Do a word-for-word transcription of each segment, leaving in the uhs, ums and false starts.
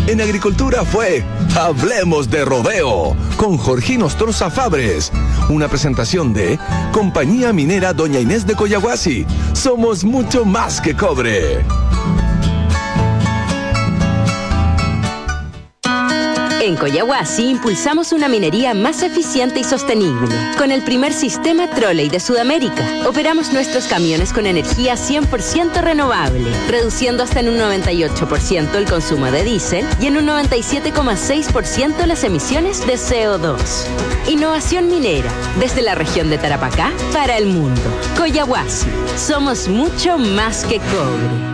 En agricultura fue Hablemos de Rodeo con Jorgino Ostorza Fabres. Una presentación de Compañía Minera Doña Inés de Coyahuasi. Somos mucho más que cobre. En Coyahuasi impulsamos una minería más eficiente y sostenible. Con el primer sistema Trolley de Sudamérica, operamos nuestros camiones con energía cien por ciento renovable, reduciendo hasta en un noventa y ocho por ciento el consumo de diésel y en un noventa y siete coma seis por ciento las emisiones de C O dos. Innovación minera, desde la región de Tarapacá para el mundo. Coyahuasi, somos mucho más que cobre.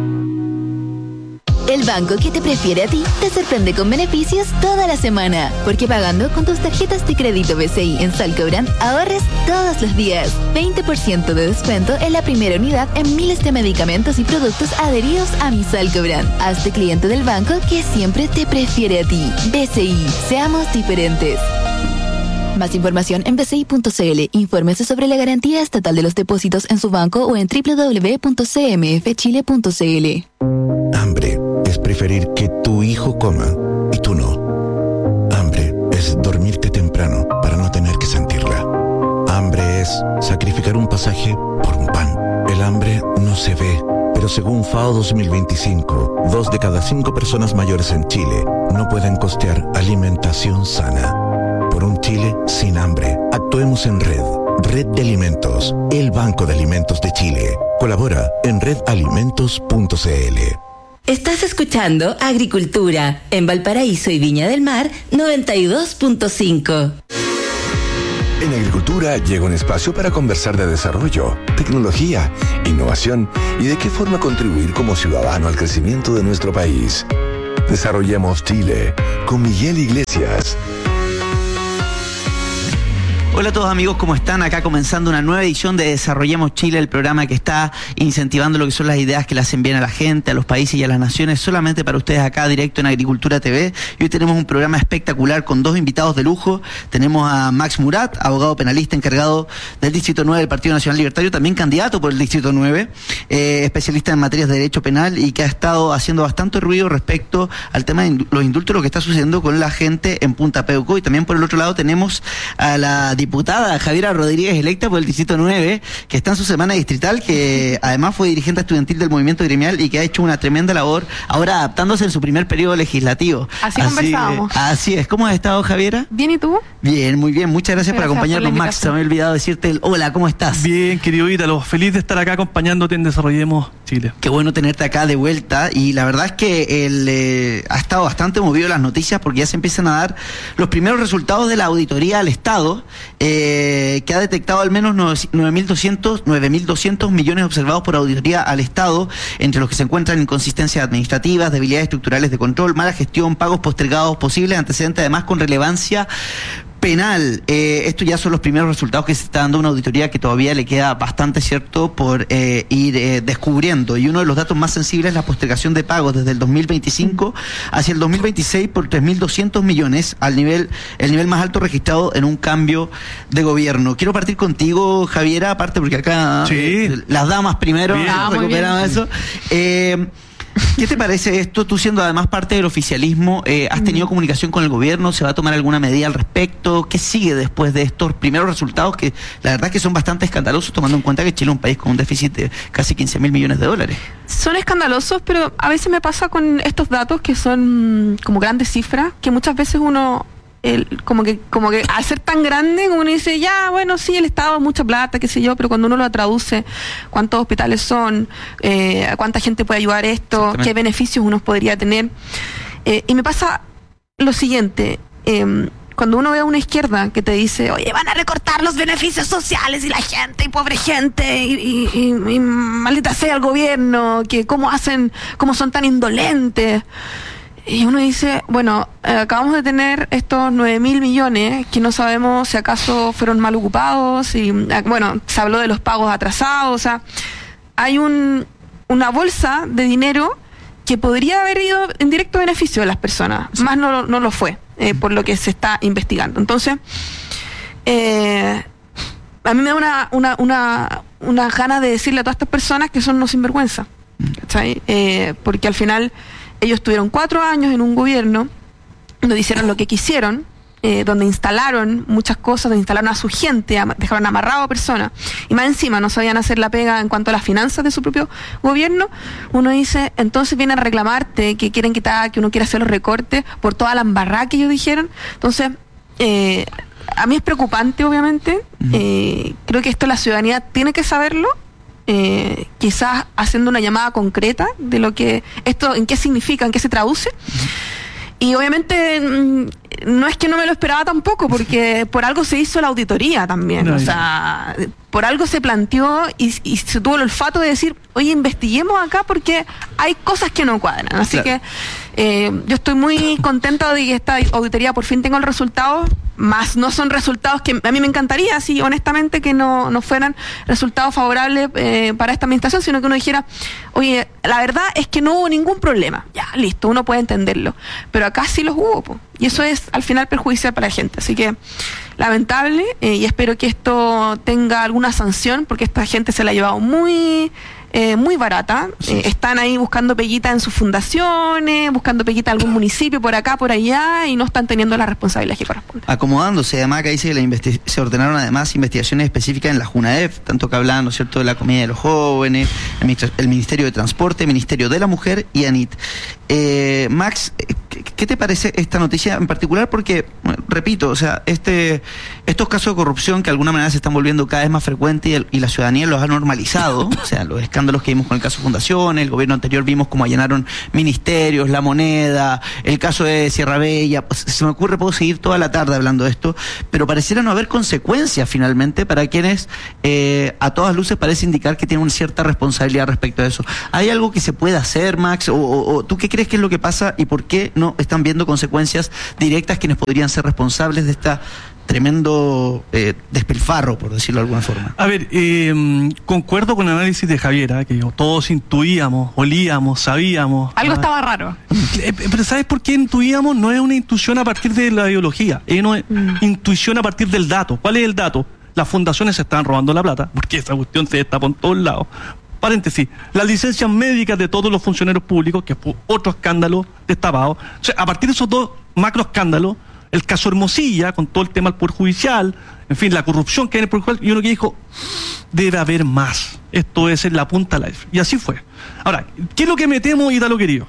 El banco que te prefiere a ti te sorprende con beneficios toda la semana. Porque pagando con tus tarjetas de crédito B C I en Salcobrand, ahorres todos los días. veinte por ciento de descuento en la primera unidad en miles de medicamentos y productos adheridos a mi Salcobrand. Hazte cliente del banco que siempre te prefiere a ti. B C I, seamos diferentes. Más información en b c i punto c l. Infórmese sobre la garantía estatal de los depósitos en su banco o en doble u doble u doble u punto c m f chile punto c l. Hambre es preferir que tu hijo coma y tú no. Hambre es dormirte temprano para no tener que sentirla. Hambre es sacrificar un pasaje por un pan. El hambre no se ve, pero según FAO dos mil veinticinco, dos de cada cinco personas mayores en Chile no pueden costear alimentación sana. Por un Chile sin hambre, actuemos en red. Red de Alimentos, el Banco de Alimentos de Chile. Colabora en red alimentos punto c l. Estás escuchando Agricultura en Valparaíso y Viña del Mar noventa y dos punto cinco. En Agricultura llega un espacio para conversar de desarrollo, tecnología, innovación y de qué forma contribuir como ciudadano al crecimiento de nuestro país. Desarrollemos Chile con Miguel Iglesias. Hola a todos amigos, ¿cómo están? Acá comenzando una nueva edición de Desarrollemos Chile, el programa que está incentivando lo que son las ideas que le hacen bien a la gente, a los países y a las naciones, solamente para ustedes acá directo en Agricultura T V. Y hoy tenemos un programa espectacular con dos invitados de lujo. Tenemos a Max Murat, abogado penalista encargado del Distrito nueve del Partido Nacional Libertario, también candidato por el Distrito nueve, eh, especialista en materias de derecho penal y que ha estado haciendo bastante ruido respecto al tema de los indultos, lo que está sucediendo con la gente en Punta Peuco. Y también por el otro lado tenemos a la diputada Javiera Rodríguez, electa por el Distrito nueve, que está en su semana distrital, que además fue dirigente estudiantil del movimiento gremial y que ha hecho una tremenda labor ahora adaptándose en su primer periodo legislativo. Así, así conversábamos. Eh, así es. ¿Cómo has estado, Javiera? Bien, ¿y tú? Bien, muy bien. Muchas gracias, gracias por acompañarnos, por Max. Se me había olvidado decirte el hola, ¿cómo estás? Bien, querido Ítalo. Feliz de estar acá acompañándote en Desarrollemos Chile. Qué bueno tenerte acá de vuelta. Y la verdad es que el, eh, ha estado bastante movido las noticias porque ya se empiezan a dar los primeros resultados de la auditoría al Estado, eh, que ha detectado al menos nueve mil doscientos millones observados por auditoría al Estado, entre los que se encuentran inconsistencias administrativas, debilidades estructurales de control, mala gestión, pagos postergados posibles, antecedentes además con relevancia penal. Eh, estos ya son los primeros resultados que se está dando una auditoría que todavía le queda bastante, cierto, por eh, ir eh, descubriendo. Y uno de los datos más sensibles es la postergación de pagos desde el dos mil veinticinco hacia el dos mil veintiséis por tres mil doscientos millones, al nivel el nivel más alto registrado en un cambio de gobierno. Quiero partir contigo, Javiera, aparte porque acá sí. eh, las damas primero ah, recuperaron eso. Eh, ¿Qué te parece esto? Tú siendo además parte del oficialismo, eh, ¿has tenido comunicación con el gobierno? ¿Se va a tomar alguna medida al respecto? ¿Qué sigue después de estos primeros resultados que la verdad es que son bastante escandalosos, tomando en cuenta que Chile es un país con un déficit de casi quince mil millones de dólares? Son escandalosos, pero a veces me pasa con estos datos que son como grandes cifras, que muchas veces uno... El, como que como que al ser tan grande uno dice ya bueno sí el Estado mucha plata qué sé yo, pero cuando uno lo traduce cuántos hospitales son, eh, a cuánta gente puede ayudar esto, qué beneficios uno podría tener, eh, y me pasa lo siguiente, eh, cuando uno ve a una izquierda que te dice oye van a recortar los beneficios sociales y la gente y pobre gente y, y, y, y maldita sea el gobierno, que cómo hacen, cómo son tan indolentes. Y uno dice, bueno, eh, acabamos de tener estos nueve mil millones que no sabemos si acaso fueron mal ocupados y, eh, bueno, se habló de los pagos atrasados, o sea, hay un, una bolsa de dinero que podría haber ido en directo beneficio de las personas, más no, no lo fue, eh, por lo que se está investigando. Entonces, eh, a mí me da una, una, una, una ganas de decirle a todas estas personas que son unos sinvergüenza, ¿cachai? Eh, porque al final... ellos tuvieron cuatro años en un gobierno donde hicieron lo que quisieron, eh, donde instalaron muchas cosas, donde instalaron a su gente, am- dejaron amarrado a personas, y más encima no sabían hacer la pega en cuanto a las finanzas de su propio gobierno. Uno dice, entonces vienen a reclamarte que quieren quitar, que uno quiere hacer los recortes por toda la embarrada que ellos dijeron. Entonces, eh, a mí es preocupante, obviamente. Uh-huh. Eh, creo que esto la ciudadanía tiene que saberlo. Eh, quizás haciendo una llamada concreta de lo que esto, en qué significa, en qué se traduce. Uh-huh. Y obviamente no es que no me lo esperaba tampoco, porque por algo se hizo la auditoría también. No, o sea, por algo se planteó y, y se tuvo el olfato de decir, oye, investiguemos acá porque hay cosas que no cuadran. Así claro. que eh, yo estoy muy contenta de que esta auditoría por fin tenga el resultado, más no son resultados que a mí me encantaría, así honestamente, que no, no fueran resultados favorables eh, para esta administración, sino que uno dijera, oye, la verdad es que no hubo ningún problema. Ya, listo, uno puede entenderlo. Pero acá sí los hubo, po, y eso es al final perjudicial para la gente. Así que lamentable, eh, y espero que esto tenga alguna sanción, porque esta gente se la ha llevado muy... Eh, muy barata, sí. eh, están ahí buscando peguita en sus fundaciones, buscando peguita en algún municipio por acá, por allá, y no están teniendo la responsabilidad que corresponde. Acomodándose, además acá dice que la investi- se ordenaron además investigaciones específicas en la JUNAEF, tanto que hablaban, ¿no es cierto?, de la comida de los jóvenes, el, ministro- el Ministerio de Transporte, el Ministerio de la Mujer y ANIT. Eh, Max, ¿qué, ¿qué te parece esta noticia en particular? Porque, bueno, repito, o sea, este estos casos de corrupción que de alguna manera se están volviendo cada vez más frecuentes y, el, y la ciudadanía los ha normalizado, o sea, los escándalos que vimos con el caso Fundaciones, el gobierno anterior vimos cómo allanaron ministerios, La Moneda, el caso de Sierra Bella, se me ocurre, puedo seguir toda la tarde hablando de esto, pero pareciera no haber consecuencias finalmente para quienes eh, a todas luces parece indicar que tienen una cierta responsabilidad respecto a eso. ¿Hay algo que se pueda hacer, Max? O, o, o ¿tú qué crees que es lo que pasa y por qué no están viendo consecuencias directas quienes podrían ser responsables de esta tremendo eh, despilfarro, por decirlo de alguna forma? A ver, eh, concuerdo con el análisis de Javiera, que todos intuíamos, olíamos, sabíamos. Algo ah, estaba raro. Eh, pero ¿sabes por qué intuíamos? No es una intuición a partir de la ideología, es una mm. intuición a partir del dato. ¿Cuál es el dato? Las fundaciones se estaban robando la plata, porque esa cuestión se destapó en todos lados. Paréntesis, las licencias médicas de todos los funcionarios públicos, que fue otro escándalo destapado. O sea, a partir de esos dos macro escándalos, el caso Hermosilla, con todo el tema del Poder Judicial, en fin, la corrupción que hay en el Poder Judicial, y uno que dijo, debe haber más. Esto es en la punta live. Y así fue. Ahora, ¿qué es lo que me temo, Ítalo querido?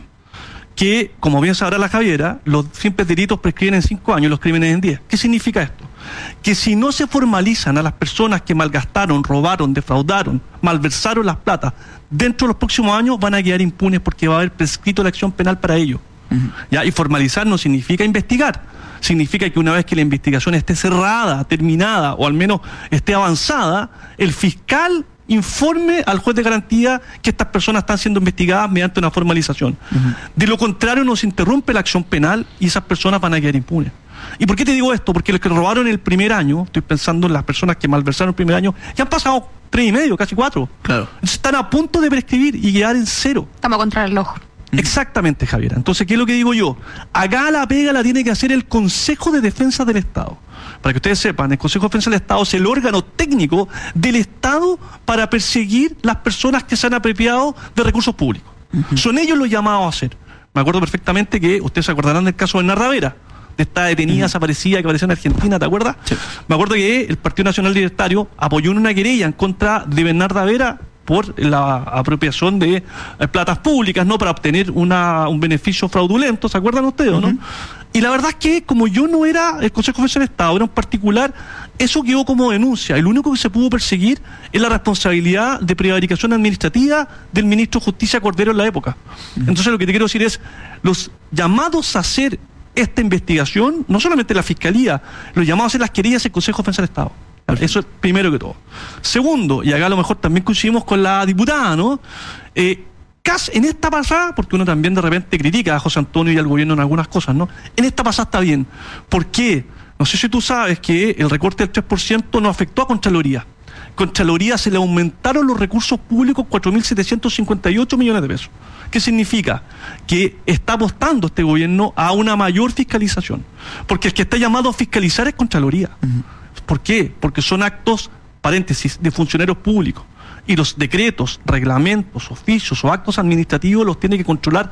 Que, como bien sabrá la Javiera, los simples delitos prescriben en cinco años, los crímenes en diez. ¿Qué significa esto? Que si no se formalizan a las personas que malgastaron, robaron, defraudaron, malversaron las platas, dentro de los próximos años van a quedar impunes porque va a haber prescrito la acción penal para ellos. Uh-huh. ¿Ya? Y formalizar no significa investigar. Significa que una vez que la investigación esté cerrada, terminada, o al menos esté avanzada, el fiscal informe al juez de garantía que estas personas están siendo investigadas mediante una formalización. Uh-huh. De lo contrario, nos interrumpe la acción penal y esas personas van a quedar impunes. ¿Y por qué te digo esto? Porque los que robaron el primer año, estoy pensando en las personas que malversaron el primer año, ya han pasado tres y medio, casi cuatro. Claro. Entonces están a punto de prescribir y quedar en cero. Estamos contra el ojo. Exactamente, Javiera. Entonces, ¿qué es lo que digo yo? Acá la pega la tiene que hacer el Consejo de Defensa del Estado. Para que ustedes sepan, el Consejo de Defensa del Estado es el órgano técnico del Estado para perseguir las personas que se han apropiado de recursos públicos. Uh-huh. Son ellos los llamados a hacer. Me acuerdo perfectamente que ustedes se acordarán del caso de Narra Vera, de esta detenida uh-huh. desaparecida que apareció en Argentina, ¿te acuerdas? Sí. Me acuerdo que el Partido Nacional Libertario apoyó en una querella en contra de Bernarda Vera por la apropiación de eh, platas públicas, ¿no? Para obtener una, un beneficio fraudulento, ¿se acuerdan ustedes, uh-huh. no? Y la verdad es que, como yo no era el Consejo de Defensa del Estado, era un particular, eso quedó como denuncia. Y lo único que se pudo perseguir es la responsabilidad de prevaricación administrativa del ministro de Justicia Cordero en la época. Uh-huh. Entonces, lo que te quiero decir es, los llamados a hacer esta investigación, no solamente la Fiscalía, los llamados a hacer las querellas del Consejo de Defensa del Estado. Eso es primero que todo. Segundo, y acá a lo mejor también coincidimos con la diputada, ¿no? Eh, casi en esta pasada, porque uno también de repente critica a José Antonio y al gobierno en algunas cosas, ¿no? En esta pasada está bien. ¿Por qué? No sé si tú sabes que el recorte del tres por ciento no afectó a Contraloría. Contraloría se le aumentaron los recursos públicos cuatro mil setecientos cincuenta y ocho millones de pesos. ¿Qué significa? Que está apostando este gobierno a una mayor fiscalización. Porque el que está llamado a fiscalizar es Contraloría. Uh-huh. ¿Por qué? Porque son actos, paréntesis, de funcionarios públicos. Y los decretos, reglamentos, oficios o actos administrativos los tiene que controlar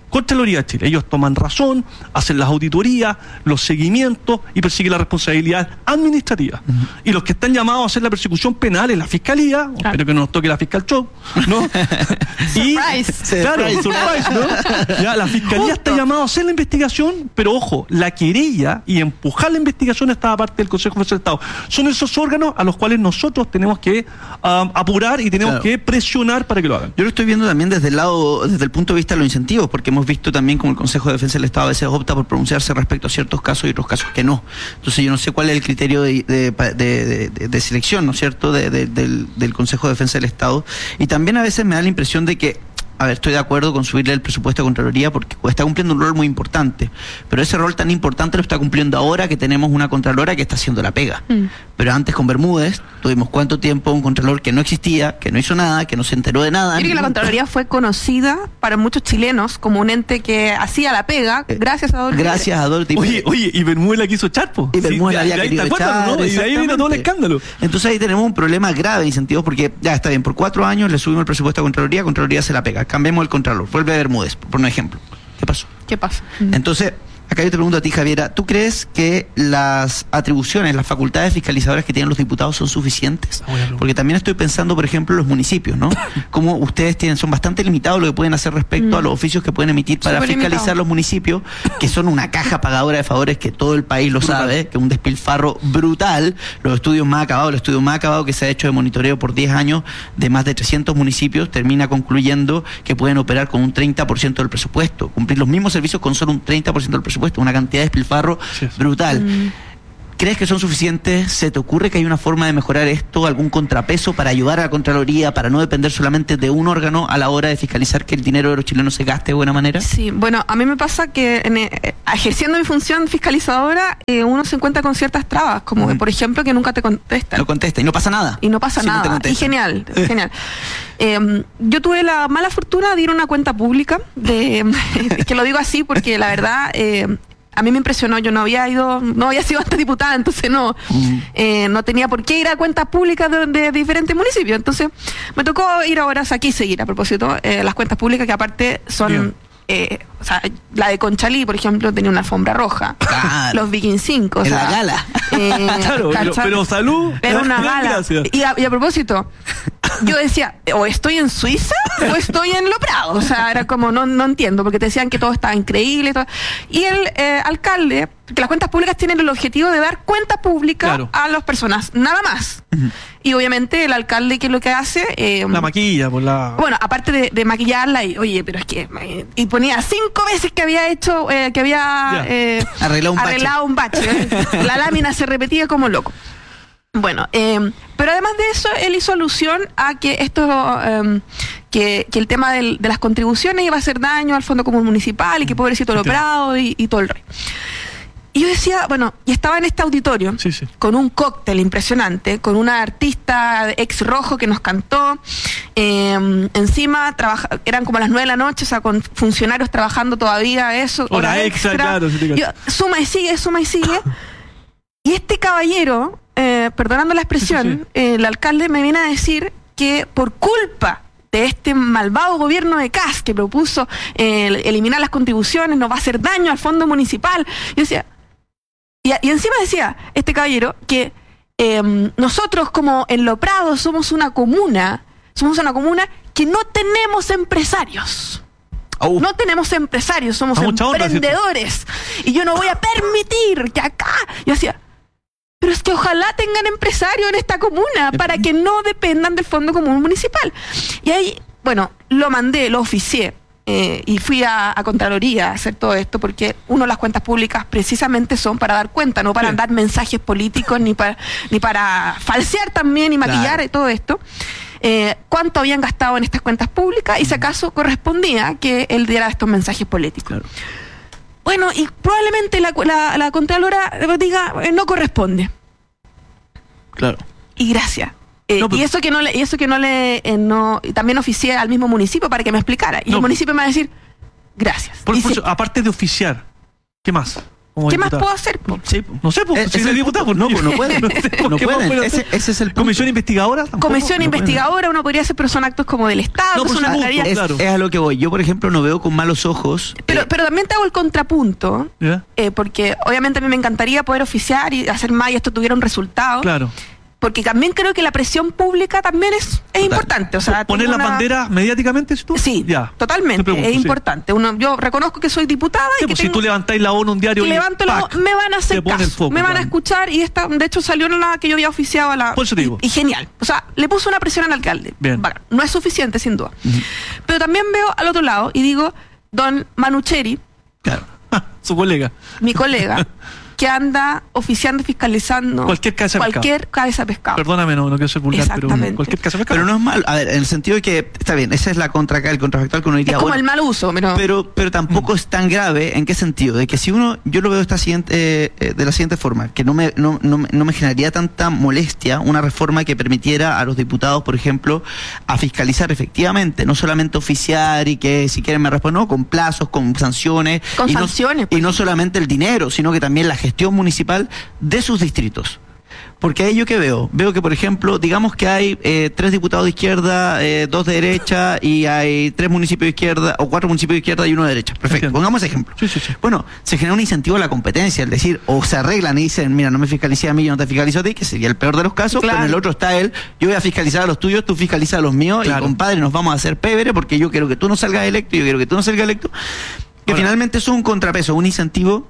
Contraloría de Chile. Ellos toman razón, hacen las auditorías, los seguimientos y persiguen la responsabilidad administrativa. Uh-huh. Y los que están llamados a hacer la persecución penal es la Fiscalía, claro. Espero que no nos toque la Fiscal Show, ¿no? y, surprise. Claro, surprise, ¿no? Ya, la Fiscalía Justo. está llamada a hacer la investigación, pero ojo, la querella y empujar la investigación estaba parte del Consejo Defensor del Estado. Son esos órganos a los cuales nosotros tenemos que um, apurar y tenemos claro. que presionar para que lo hagan. Yo lo estoy viendo también desde el lado, desde el punto de vista de los incentivos, porque hemos visto también como el Consejo de Defensa del Estado a veces opta por pronunciarse respecto a ciertos casos y otros casos que no. Entonces yo no sé cuál es el criterio de, de, de, de, de, de selección, ¿no es cierto?, de, de, del, del Consejo de Defensa del Estado. Y también a veces me da la impresión de que, a ver, estoy de acuerdo con subirle el presupuesto a Contraloría porque está cumpliendo un rol muy importante, pero ese rol tan importante lo está cumpliendo ahora que tenemos una Contralora que está haciendo la pega. Mm. Pero antes con Bermúdez tuvimos cuánto tiempo un Contralor que no existía, que no hizo nada, que no se enteró de nada. Creo que la Contraloría fue conocida para muchos chilenos como un ente que hacía la pega eh, gracias a Adolfo. Gracias a Adolfo. Oye, oye, y Bermúdez la quiso echar, po. Y Bermúdez sí, la había querido echar, ¿no? Y de ahí vino todo el escándalo. Entonces ahí tenemos un problema grave de incentivos porque ya está bien, por cuatro años le subimos el presupuesto a Contraloría, Contraloría se la pega. Cambiemos el Contralor. Vuelve a Bermúdez, por un ejemplo. ¿Qué pasó? ¿Qué pasa? Entonces, acá yo te pregunto a ti, Javiera, ¿tú crees que las atribuciones, las facultades fiscalizadoras que tienen los diputados son suficientes? Porque también estoy pensando, por ejemplo, en los municipios, ¿no? Como ustedes tienen, son bastante limitados lo que pueden hacer respecto mm. a los oficios que pueden emitir para Super fiscalizar limitado. Los municipios, que son una caja pagadora de favores que todo el país lo brutal. sabe, que es un despilfarro brutal. Los estudios más acabados, el estudio más acabado que se ha hecho de monitoreo por diez años de más de trescientos municipios, termina concluyendo que pueden operar con un treinta por ciento del presupuesto, cumplir los mismos servicios con solo un treinta por ciento del presupuesto. Una cantidad de despilfarro sí, brutal. Mm. ¿Crees que son suficientes? ¿Se te ocurre que hay una forma de mejorar esto? ¿Algún contrapeso para ayudar a la Contraloría, para no depender solamente de un órgano a la hora de fiscalizar que el dinero de los chilenos se gaste de buena manera? Sí, bueno, a mí me pasa que en, eh, ejerciendo mi función fiscalizadora, eh, uno se encuentra con ciertas trabas, como mm. que, por ejemplo, que nunca te contestan. No contesta y no pasa nada. Y no pasa sí, nada. No y genial, genial. Eh, yo tuve la mala fortuna de ir a una cuenta pública, de que lo digo así porque la verdad... Eh, a mí me impresionó, yo no había ido, no había sido antes diputada, entonces no, uh-huh. eh, no tenía por qué ir a cuentas públicas de, de diferentes municipios. Entonces me tocó ir ahora, o sea, aquí seguir a propósito, eh, las cuentas públicas que aparte son, eh, o sea, la de Conchalí, por ejemplo, tenía una alfombra roja. Claro. Los Viking cinco. O en sea, la gala. Eh, claro, pero, pero salud. Era una gala. Y a, y a propósito, yo decía, o estoy en Suiza o estoy en Lo Prado. O sea, era como, no, no entiendo, porque te decían que todo estaba increíble. Y, todo. y el eh, alcalde, que las cuentas públicas tienen el objetivo de dar cuenta pública claro. a las personas, nada más. Uh-huh. Y obviamente el alcalde, ¿qué es lo que hace? Eh, la maquilla, por la... Bueno, aparte de, de maquillarla, y oye, pero es que... Eh, y ponía cinco veces que había hecho, eh, que había eh, arreglado un arreglado bache. Un bache ¿eh? La lámina se repetía como loco. Bueno, eh, pero además de eso, él hizo alusión a que esto, eh, que, que el tema del, de las contribuciones iba a hacer daño al Fondo Común Municipal y que pobrecito Lo Prado y, y todo el rey. Y yo decía, bueno, y estaba en este auditorio sí, sí. con un cóctel impresionante, con una artista ex Rojo que nos cantó, eh, encima trabaja, eran como las nueve de la noche, o sea, con funcionarios trabajando todavía eso, hora, hora extra, extra, claro. Sí, yo, suma y sigue, suma y sigue. Y este caballero, eh, perdonando la expresión, sí, sí, sí. Eh, el alcalde me viene a decir que por culpa de este malvado gobierno de Kast que propuso eh, eliminar las contribuciones, nos va a hacer daño al fondo municipal. Yo decía, y, y encima decía este caballero que eh, nosotros como en Lo Prado somos una comuna, somos una comuna que no tenemos empresarios. Oh. No tenemos empresarios, somos emprendedores. Onda, y yo no voy a permitir que acá... Yo decía, pero es que ojalá tengan empresarios en esta comuna para que no dependan del Fondo Común Municipal. Y ahí, bueno, lo mandé, lo oficié eh, y fui a, a Contraloría a hacer todo esto porque uno, las cuentas públicas precisamente son para dar cuenta, no para sí. dar mensajes políticos ni para, ni para falsear también y maquillar claro. y todo esto. Eh, cuánto habían gastado en estas cuentas públicas y si acaso correspondía que él diera estos mensajes políticos. Claro. Bueno, y probablemente la, la, la Contralora diga, eh, no corresponde. Claro. Y gracias. Eh, no, pero... Y eso que no le, y eso que no le, eh, no, también oficié al mismo municipio para que me explicara. Y no. el municipio me va a decir, gracias. Por, Dice, por, aparte de oficiar, ¿qué más? como ¿Qué más diputado. puedo hacer? po? Sí. No sé, pues, Es- si es soy el diputado, punto. pues No, pues no pueden. No sé por No qué más pueden. puedo Ese- hacer. ese es el punto. Comisión investigadora. tampoco. Comisión No pueden. investigadora, uno podría hacer, pero son actos como del Estado, No, que por son una supuesto, realidad. Es, claro. es a lo que voy. Yo, por ejemplo, no veo con malos ojos. Pero, eh, pero también te hago el contrapunto, ¿Ya? eh, porque obviamente a mí me encantaría poder oficiar y hacer más y esto tuviera un resultado. Claro. Porque también creo que la presión pública también es, es importante. O sea, Poner tengo las una- banderas mediáticamente, ¿sí tú? Sí, Ya. totalmente. Te pregunto, es sí. importante. Uno, yo reconozco que soy diputada Sí, y que pues si tengo, tú levantáis la ONU un diario que y levanto la ¡pac! voz, me van a hacer te pone el caso, foco, me van a claro. escuchar y esta, de hecho salió en la que yo había oficiado a la Por eso te digo. y, y genial. O sea, le puso una presión al alcalde. Bien. Bacán. No es suficiente, sin duda. Pero también veo al otro lado y digo, don Manucheri, Claro. Ah, su colega. mi colega, que anda oficiando y fiscalizando Cualquier cabeza de cualquier cabeza de pescado. Perdóname, no, no quiero ser vulgar, pero Exactamente. cualquier caso. Pero no es mal. A ver, en el sentido de que, está bien, esa es la contra acá, el contrafactual que uno diría. Es como bueno, el mal uso, pero, Pero, pero tampoco es tan grave. ¿En qué sentido? De que si uno, yo lo veo esta siguiente, eh, eh, de la siguiente forma, que no me, no, no, me- no me generaría tanta molestia una reforma que permitiera a los diputados, por ejemplo, a fiscalizar efectivamente, no solamente oficiar y que si quieren me responden, no, con plazos, con sanciones. Con y no- sanciones, y no solamente el dinero, sino que también la gestión municipal de sus distritos. Porque ahí yo que veo, veo que por ejemplo, digamos que hay eh, tres diputados de izquierda, eh, dos de derecha y hay tres municipios de izquierda o cuatro municipios de izquierda y uno de derecha. Perfecto, Entiendo. pongamos ese ejemplo. Sí, sí, sí. Bueno, se genera un incentivo a la competencia, es decir, o se arreglan y dicen, mira, no me fiscalicé a mí, yo no te fiscalizo a ti, que sería el peor de los casos, Claro. pero en el otro está él, yo voy a fiscalizar a los tuyos, tú fiscalizas a los míos Claro. y compadre, nos vamos a hacer pebre porque yo quiero que tú no salgas electo y yo quiero que tú no salgas electo. Que Ahora- finalmente es un contrapeso, un incentivo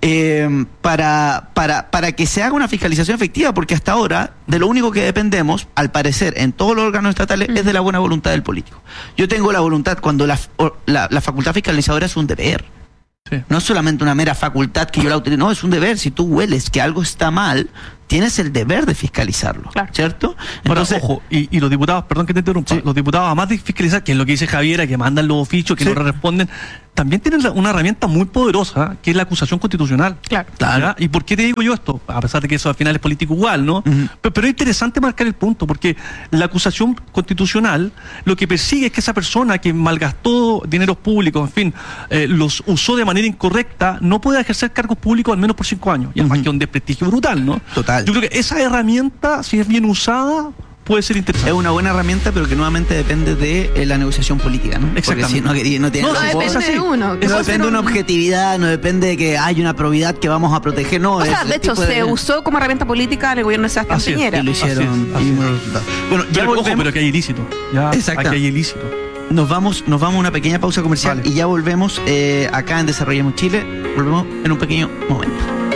eh, para, para, para que se haga una fiscalización efectiva, porque hasta ahora de lo único que dependemos, al parecer, en todos los órganos estatales, es de la buena voluntad del político. Yo tengo la voluntad cuando la, o- la, la facultad fiscalizadora es un deber. Sí. No es solamente una mera facultad que yo la utilizo, no, es un deber. Si tú hueles que algo está mal, tienes el deber de fiscalizarlo, Claro. ¿cierto? Ahora, Entonces, ojo, y, y los diputados, perdón que te interrumpa, Sí. los diputados, además de fiscalizar, que es lo que dice Javiera, que mandan los oficios, que Sí. no responden, también tienen la- una herramienta muy poderosa, que es la acusación constitucional. Claro. Claro. ¿Ya? ¿Y por qué te digo yo esto? A pesar de que eso al final es político igual, ¿no? Ujú. pero, pero es interesante marcar el punto, porque la acusación constitucional lo que persigue es que esa persona que malgastó dineros públicos, en fin, eh, los usó de manera incorrecta, no pueda ejercer cargos públicos al menos por cinco años. Y además Ujú. que es un desprestigio brutal, ¿no? Total. Yo creo que esa herramienta, si es bien usada, puede ser interesante. es una buena herramienta, pero que nuevamente depende de eh, la negociación política, ¿no? Porque Exactamente. si no, que- no tiene No, No tampoco- es depende así. de uno. Es que no puede depende ser de una un- objetividad, no depende de que hay una probidad que vamos a proteger, no. O sea, es de el hecho, tipo se usó como herramienta política en el gobierno de Sebastián Así es, Piñera. Y lo hicieron. Así es, así y es. buenos resultados. Bueno, ya Pero, ojo, volvemos. pero que hay ilícito. Ya, Exacto. aquí hay ilícito. Nos vamos, nos vamos a una pequeña pausa comercial Vale. y ya volvemos eh, acá en Desarrollemos Chile. Volvemos en un pequeño momento.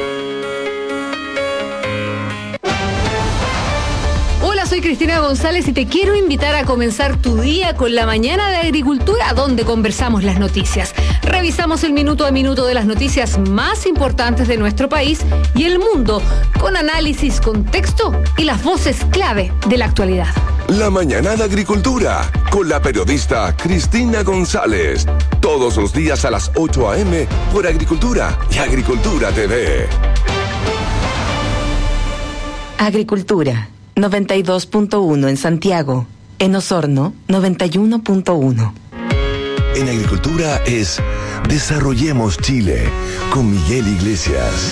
Hola, soy Cristina González y te quiero invitar a comenzar tu día con la mañana de agricultura, donde conversamos las noticias. Revisamos el minuto a minuto de las noticias más importantes de nuestro país y el mundo, con análisis, contexto y las voces clave de la actualidad. La mañana de agricultura con la periodista Cristina González. Todos los días a las ocho a eme por Agricultura y Agricultura T V. Agricultura, noventa y dos punto uno en Santiago. En Osorno, noventa y uno punto uno. En Agricultura es Desarrollemos Chile con Miguel Iglesias.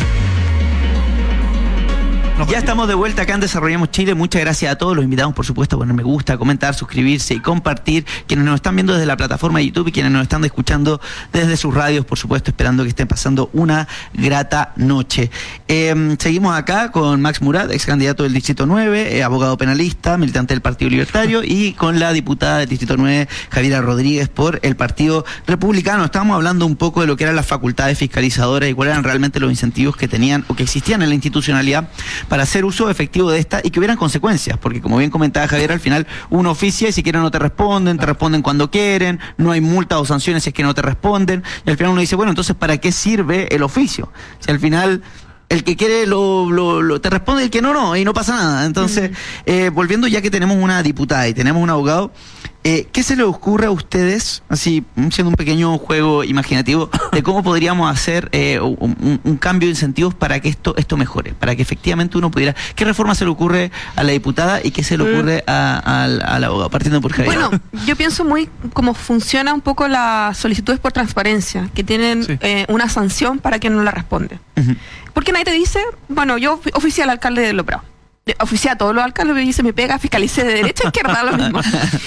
Ya estamos de vuelta acá en Desarrollemos Chile. Muchas gracias a todos. Los invitamos, por supuesto, a poner me gusta, a comentar, suscribirse y compartir. Quienes nos están viendo desde la plataforma de YouTube y quienes nos están escuchando desde sus radios, por supuesto, esperando que estén pasando una grata noche. Eh, seguimos acá con Max Murat, ex candidato del Distrito nueve, eh, abogado penalista, militante del Partido Libertario, y con la diputada del Distrito nueve, Javiera Rodríguez, por el Partido Republicano. Estábamos hablando un poco de lo que eran las facultades fiscalizadoras y cuáles eran realmente los incentivos que tenían o que existían en la institucionalidad para hacer uso efectivo de esta y que hubieran consecuencias, porque como bien comentaba Javier, al final uno oficia y si quieren no te responden, te responden cuando quieren, no hay multas o sanciones si es que no te responden, y al final uno dice, bueno, entonces ¿para qué sirve el oficio? Si al final el que quiere lo, lo, lo te responde, el que no, no, y no pasa nada. Entonces, mm. eh, volviendo ya que tenemos una diputada y tenemos un abogado, Eh, ¿Qué se les ocurre a ustedes, así siendo un pequeño juego imaginativo, de cómo podríamos hacer eh, un, un cambio de incentivos para que esto esto mejore, para que efectivamente uno pudiera... ¿Qué reforma se le ocurre a la diputada y qué se le ocurre a, a, al abogado? Partiendo por Javier. Bueno, yo pienso muy cómo funciona un poco las solicitudes por transparencia, que tienen sí. eh, una sanción para quien no la responde. Uh-huh. Porque nadie te dice, bueno, yo oficial alcalde de Loprado. Oficial a todos los alcaldes me dice, me pega, fiscalicé de derecha a izquierda, lo mismo.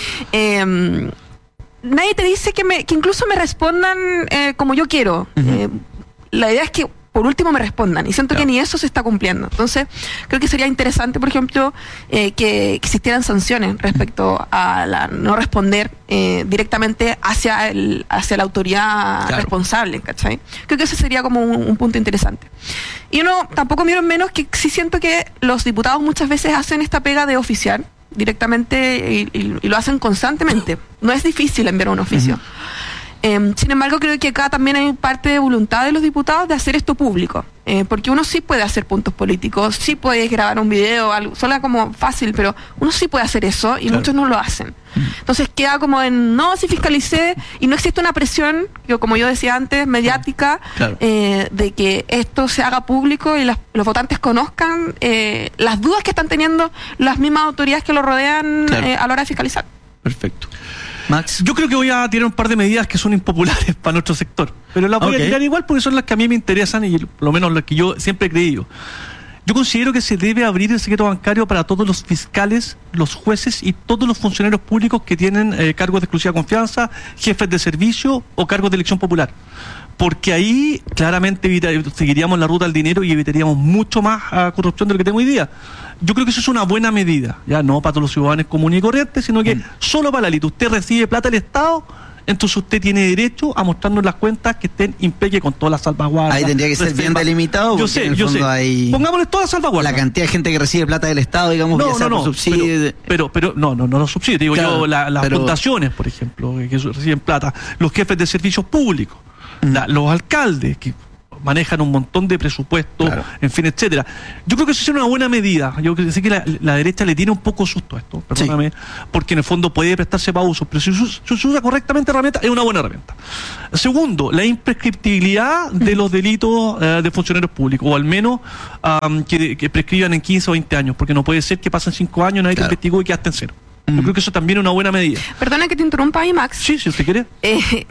Eh, nadie te dice que, me, que incluso me respondan eh, como yo quiero. Uh-huh. Eh, la idea es que por último me respondan, y siento claro. que ni eso se está cumpliendo. Entonces, creo que sería interesante, por ejemplo, eh, que, que existieran sanciones respecto a la no responder eh, directamente hacia el hacia la autoridad claro. responsable, ¿cachai? Creo que ese sería como un, un punto interesante. Y uno tampoco miro en menos que sí siento que los diputados muchas veces hacen esta pega de oficial directamente y, y, y lo hacen constantemente. No es difícil enviar un oficio. Uh-huh. Eh, sin embargo, creo que acá también hay parte de voluntad de los diputados de hacer esto público, eh, porque uno sí puede hacer puntos políticos, sí puede grabar un video, algo, suena como fácil, pero uno sí puede hacer eso y claro. muchos no lo hacen. Entonces queda como en, no, si fiscalicé, y no existe una presión, yo, como yo decía antes, mediática, claro. eh, de que esto se haga público y las, los votantes conozcan eh, las dudas que están teniendo las mismas autoridades que lo rodean claro. eh, a la hora de fiscalizar. Perfecto. Max. Yo creo que voy a tirar un par de medidas que son impopulares para nuestro sector, pero las voy okay. a tirar igual porque son las que a mí me interesan y por lo menos las que yo siempre he creído. Yo considero que se debe abrir el secreto bancario para todos los fiscales, los jueces y todos los funcionarios públicos que tienen eh, cargos de exclusiva confianza, jefes de servicio o cargos de elección popular. Porque ahí claramente evita, seguiríamos la ruta del dinero y evitaríamos mucho más uh, corrupción de lo que tenemos hoy día. Yo creo que eso es una buena medida, ya no para todos los ciudadanos comunes y corrientes, sino que mm. solo para la élite. Usted recibe plata del Estado, entonces usted tiene derecho a mostrarnos las cuentas que estén impeque con todas las salvaguardas. Ahí tendría que ser bien delimitado. Yo sé, yo sé. Hay... Pongámosle todas las salvaguardas. La cantidad de gente que recibe plata del Estado, digamos, no, que no, no, por subsidio. Pero, pero, pero, no, no, no los subsidios. Digo claro, yo, la, las pero... fundaciones, por ejemplo, que reciben plata, los jefes de servicios públicos, mm. la, los alcaldes, que manejan un montón de presupuestos, claro. en fin, etcétera. Yo creo que eso es una buena medida. Yo sé que la, la derecha le tiene un poco susto a esto, perdóname, sí. porque en el fondo puede prestarse para uso, pero si se usa correctamente la herramienta, es una buena herramienta. Segundo, la imprescriptibilidad de los delitos uh, de funcionarios públicos, o al menos um, que, que prescriban en quince o veinte años, porque no puede ser que pasen cinco años, nadie claro. te investigó y quedaste en cero. Mm. Yo creo que eso también es una buena medida. Perdona que te interrumpa ahí, Max. Sí, si usted quiere. Eh...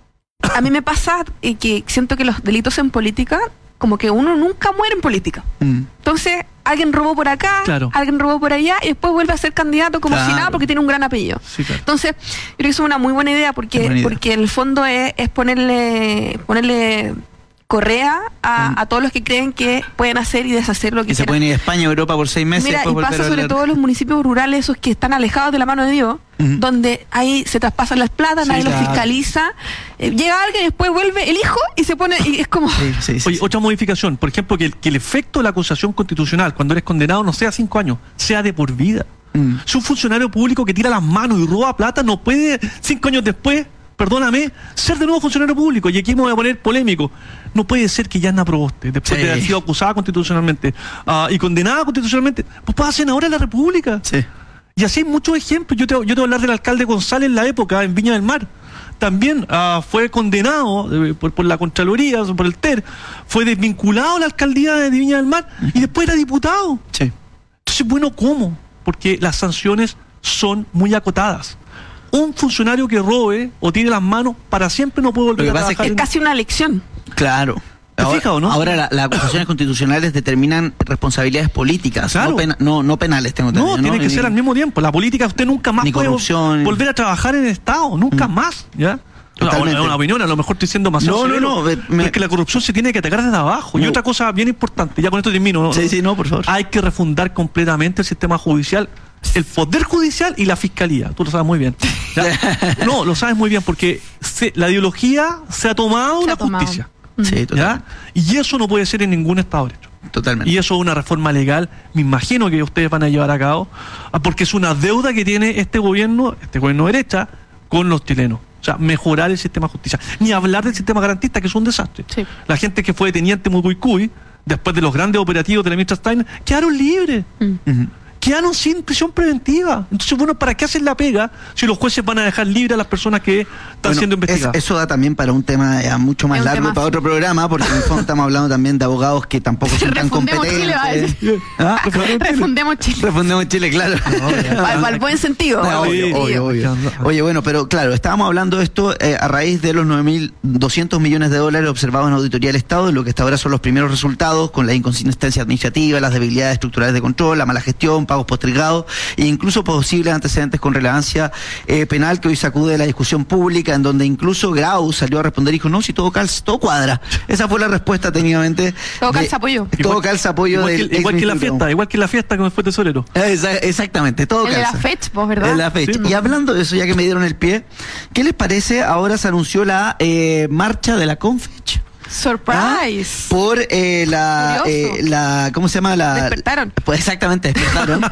A mí me pasa eh, que siento que los delitos en política, como que uno nunca muere en política. Mm. Entonces, alguien robó por acá, claro. alguien robó por allá, y después vuelve a ser candidato como claro. si nada, porque tiene un gran apellido. Sí, claro. Entonces, yo creo que es una muy buena idea, porque, buena idea. porque en el fondo es, es ponerle ponerle correa a, mm. a todos los que creen que pueden hacer y deshacer lo que y se pueden ir a España o Europa por seis meses. Mira, y pasa sobre todo en los municipios rurales, esos que están alejados de la mano de Dios, uh-huh. donde ahí se traspasan las plata, sí, nadie claro. los fiscaliza, eh, llega alguien y después vuelve el hijo y se pone, y es como... Sí, sí, sí, Oye, sí. otra modificación, por ejemplo, que el, que el efecto de la acusación constitucional cuando eres condenado no sea cinco años, sea de por vida. Mm. Si un funcionario público que tira las manos y roba plata no puede cinco años después, perdóname, ser de nuevo funcionario público. Y aquí me voy a poner polémico. No puede ser que Yanna Proboste, después sí. de haber sido acusada constitucionalmente uh, y condenada constitucionalmente, pues pueda ser ahora en la República. Sí. Y así hay muchos ejemplos. Yo te, yo te voy a hablar del alcalde González en la época, en Viña del Mar. También uh, fue condenado eh, por, por la Contraloría, por el T E R, fue desvinculado a la alcaldía de Viña del Mar uh-huh. y después era diputado. Sí. Entonces, bueno, ¿cómo? Porque las sanciones son muy acotadas. Un funcionario que robe o tire las manos para siempre no puede volver a trabajar. Es, que es casi una lección. Claro. ¿Te fijas o no? Ahora la, las acusaciones constitucionales determinan responsabilidades políticas, claro. no, pena, no, no penales. Tengo no, tiene ¿no? que ni, ser al mismo tiempo. La política usted nunca más puede corrupción, volver a trabajar en el Estado, nunca mm. más, ¿ya? Totalmente. Una, una opinión, a lo mejor estoy diciendo demasiado no, severo, no, no, me, porque la corrupción se tiene que atacar desde abajo. No. Y otra cosa bien importante, ya con esto termino, ¿no? Sí, sí, no, por favor. Hay que refundar completamente el sistema judicial, el poder judicial y la fiscalía. Tú lo sabes muy bien. ¿Ya? No, lo sabes muy bien, porque se, la ideología se ha tomado se la ha tomado. justicia. Sí, ¿Ya? Y eso no puede ser en ningún Estado de Derecho. Totalmente. Y eso es una reforma legal, me imagino que ustedes van a llevar a cabo, porque es una deuda que tiene este gobierno, este gobierno de derecha, con los chilenos. O sea, mejorar el sistema de justicia. Ni hablar del sistema garantista, que es un desastre. Sí. La gente que fue teniente Mucuicuy, después de los grandes operativos de la ministra Steiner, quedaron libres. Mm. Uh-huh. quedaron sin prisión preventiva. Entonces, bueno, ¿para qué hacen la pega si los jueces van a dejar libre a las personas que están bueno, siendo investigadas? Es, eso da también para un tema ya mucho más largo, tema. para otro programa, porque en el fondo estamos hablando también de abogados que tampoco son tan competentes. Chile, ¿Ah? Refundemos Chile. Refundemos Chile, claro. Para el buen sentido. No, obvio, obvio, obvio. Oye, bueno, pero claro, estábamos hablando de esto eh, a raíz de los nueve mil doscientos millones de dólares observados en auditoría del Estado, y lo que hasta ahora son los primeros resultados, con la inconsistencia administrativa, las debilidades estructurales de control, la mala gestión, pagos postergados e incluso posibles antecedentes con relevancia eh, penal, que hoy sacude la discusión pública, en donde incluso Grau salió a responder y dijo, no, si todo calza, todo cuadra. Esa fue la respuesta técnicamente. Todo calza apoyo. Todo calza apoyo igual, del que, igual que la fiesta, igual que la fiesta que fue tesorero. Esa, exactamente, todo el calza. De la fecha, vos, ¿verdad? De la fecha. Sí. Y hablando de eso, ya que me dieron el pie, ¿qué les parece? Ahora se anunció la eh, marcha de la Confech. Surprise. ¿Ah? Por eh, la, eh, la, ¿cómo se llama? La, despertaron. Pues exactamente, despertaron.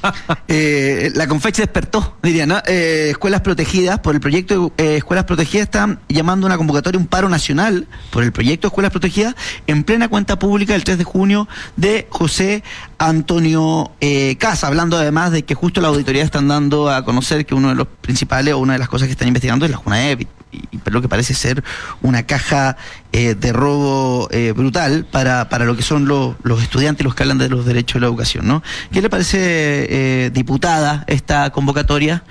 eh, la Confech despertó, diría, ¿no? Eh, escuelas protegidas, por el proyecto eh, Escuelas Protegidas, están llamando a una convocatoria, un paro nacional, por el proyecto Escuelas Protegidas, en plena cuenta pública el tres de junio de José Antonio eh, Casa, hablando además de que justo la auditoría están dando a conocer que uno de los principales, o una de las cosas que están investigando es la JUNAEP, y lo que parece ser una caja eh, de robo eh, brutal para, para lo que son lo, los estudiantes, los que hablan de los derechos de la educación, ¿no? ¿Qué le parece, eh, diputada, esta convocatoria?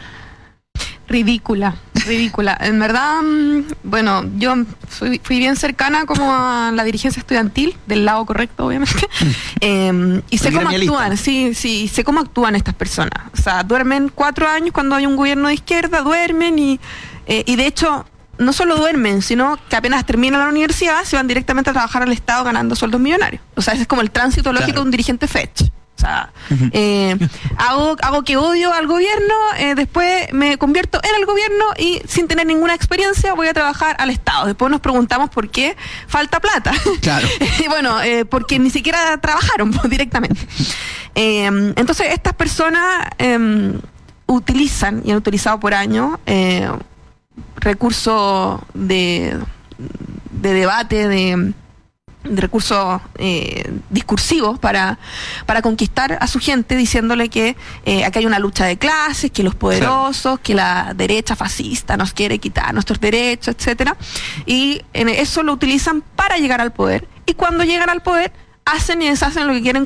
Ridícula, ridícula. En verdad, bueno, yo fui, fui bien cercana como a la dirigencia estudiantil, del lado correcto, obviamente, eh, y sé El cómo gremialista. actúan, sí, sí, sé cómo actúan estas personas. O sea, duermen cuatro años cuando hay un gobierno de izquierda, duermen y, eh, y de hecho, no solo duermen, sino que apenas terminan la universidad, se van directamente a trabajar al Estado ganando sueldos millonarios. O sea, ese es como el tránsito lógico Claro. de un dirigente fech. O sea, eh, hago, hago que odio al gobierno, eh, después me convierto en el gobierno y sin tener ninguna experiencia voy a trabajar al Estado. Después nos preguntamos por qué falta plata. Claro. Y bueno, eh, porque ni siquiera trabajaron pues, directamente. Eh, entonces, estas personas eh, utilizan, y han utilizado por años, eh, recursos de, de debate, de... de recursos eh, discursivos para, para conquistar a su gente, diciéndole que eh, acá hay una lucha de clases, que los poderosos, que la derecha fascista nos quiere quitar nuestros derechos, etcétera. Y en eso lo utilizan para llegar al poder. Y cuando llegan al poder, hacen y deshacen lo que quieren